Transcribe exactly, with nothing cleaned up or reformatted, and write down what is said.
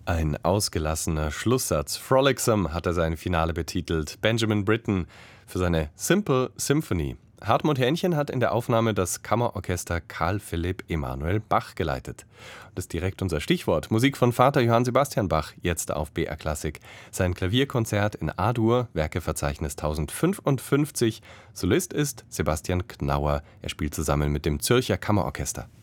Ein ausgelassener Schlusssatz. Frolicsome hat er sein Finale betitelt. Benjamin Britten für seine Simple Symphony. Hartmut Hähnchen hat in der Aufnahme das Kammerorchester Carl Philipp Emanuel Bach geleitet. Das ist direkt unser Stichwort. Musik von Vater Johann Sebastian Bach, jetzt auf B R Klassik. Sein Klavierkonzert in A-Dur, Werkeverzeichnis tausendfünfundfünfzig. Solist ist Sebastian Knauer. Er spielt zusammen mit dem Zürcher Kammerorchester.